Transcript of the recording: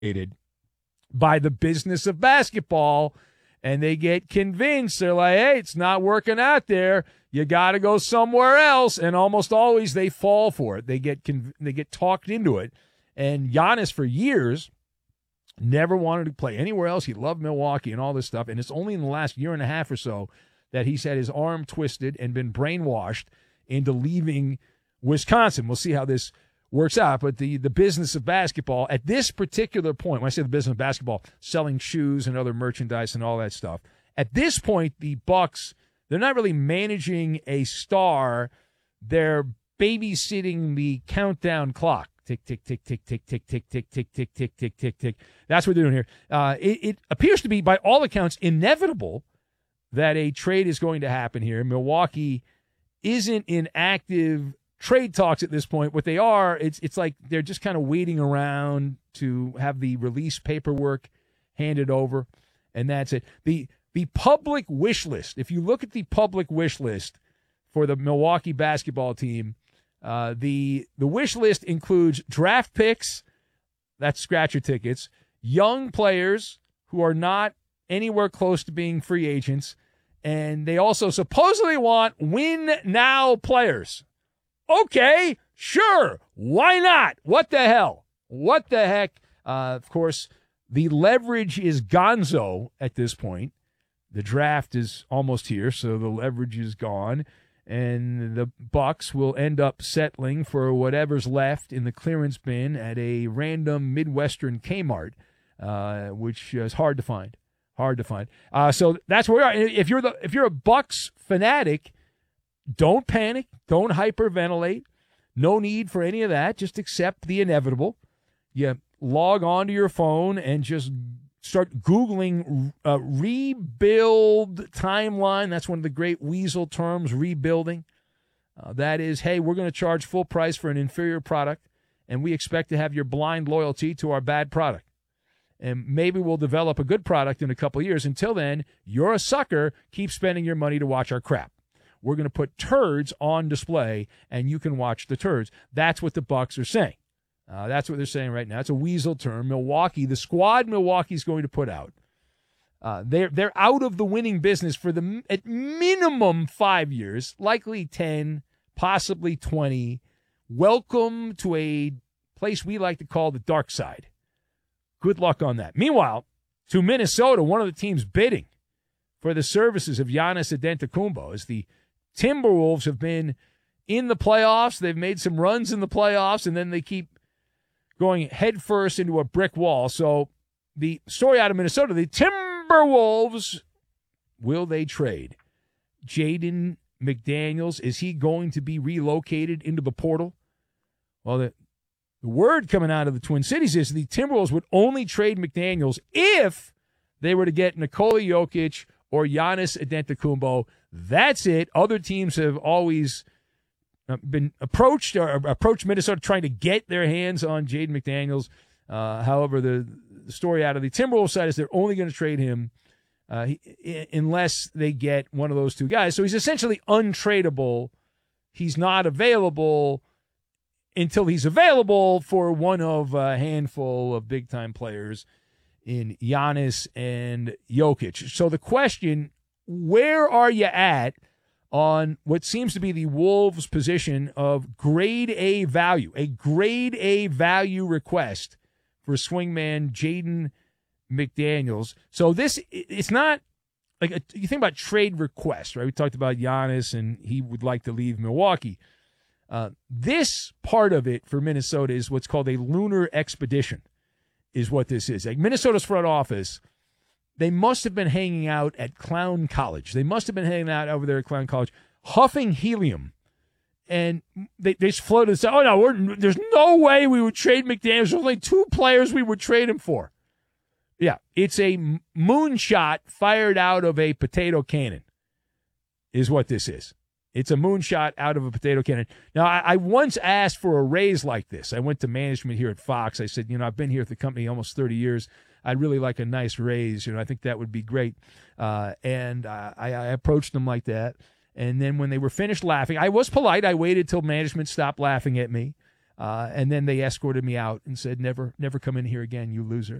by the business of basketball, and they get convinced. They're like, hey, it's not working out there. You got to go somewhere else. And almost always they fall for it. They get talked into it. And Giannis, for years, never wanted to play anywhere else. He loved Milwaukee and all this stuff. And it's only in the last year and a half or so that he's had his arm twisted and been brainwashed into leaving Wisconsin. We'll see how this works out. But the business of basketball, at this particular point, when I say the business of basketball, selling shoes and other merchandise and all that stuff, at this point, the Bucks, they're not really managing a star. They're babysitting the countdown clock. Tick, tick, tick, tick, tick, tick, tick, tick, tick, tick, tick, tick, tick, tick. That's what they're doing here. It appears to be, by all accounts, inevitable that a trade is going to happen here. Milwaukee isn't in active trade talks at this point. What they are, it's like they're just kind of waiting around to have the release paperwork handed over, and that's it. The public wish list, if you look at the public wish list for the Milwaukee basketball team, the wish list includes draft picks, that's scratcher tickets, young players who are not anywhere close to being free agents, and they also supposedly want win-now players. Okay, sure, why not? What the hell? What the heck? Of course, the leverage is gonzo at this point. The draft is almost here, so the leverage is gone. And the Bucks will end up settling for whatever's left in the clearance bin at a random Midwestern Kmart, which is hard to find. So that's where we are. If you're a Bucks fanatic, don't panic. Don't hyperventilate. No need for any of that. Just accept the inevitable. You log onto your phone and just start Googling rebuild timeline. That's one of the great weasel terms, rebuilding. That is, hey, we're going to charge full price for an inferior product, and we expect to have your blind loyalty to our bad product. And maybe we'll develop a good product in a couple of years. Until then, you're a sucker. Keep spending your money to watch our crap. We're going to put turds on display, and you can watch the turds. That's what the Bucks are saying. That's what they're saying right now. It's a weasel term. Milwaukee, the squad Milwaukee's going to put out, they're out of the winning business for at minimum 5 years, likely 10, possibly 20. Welcome to a place we like to call the dark side. Good luck on that. Meanwhile, to Minnesota, one of the teams bidding for the services of Giannis Antetokounmpo, as the Timberwolves have been in the playoffs. They've made some runs in the playoffs, and then they keep going headfirst into a brick wall. So the story out of Minnesota, the Timberwolves, will they trade Jaden McDaniels? Is he going to be relocated into the portal? Well, the word coming out of the Twin Cities is the Timberwolves would only trade McDaniels if they were to get Nikola Jokic or Giannis Antetokounmpo. That's it. Other teams have always been approached Minnesota trying to get their hands on Jaden McDaniels. However, the story out of the Timberwolves side is they're only going to trade him unless they get one of those two guys. So he's essentially untradeable. He's not available until he's available for one of a handful of big-time players in Giannis and Jokic. So the question, where are you at on what seems to be the Wolves' position of grade A value, a grade A value request for swingman Jaden McDaniels? So it's not like you think about trade requests, right? We talked about Giannis and he would like to leave Milwaukee. This part of it for Minnesota is what's called a lunar expedition, is what this is. Like Minnesota's front office, they must have been hanging out at Clown College. They must have been hanging out over there at Clown College, huffing helium. And they just floated and said, oh, no, there's no way we would trade McDaniels. There's only two players we would trade him for. Yeah, it's a moonshot fired out of a potato cannon is what this is. It's a moonshot out of a potato cannon. Now, I once asked for a raise like this. I went to management here at Fox. I said, I've been here at the company almost 30 years. I'd really like a nice raise. I think that would be great. And I approached them like that. And then when they were finished laughing, I was polite. I waited till management stopped laughing at me. And then they escorted me out and said, never come in here again, you loser.